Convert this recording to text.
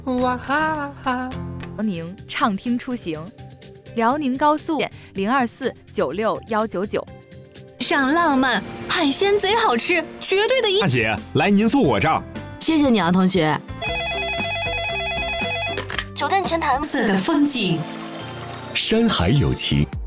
哇哈哈！ 辽宁畅听出行，辽宁高速024961199。 上浪漫，海鲜贼好吃，绝对的大姐，来您坐我这儿。 谢谢你啊，同学。 酒店前台色的风景， 山海有情，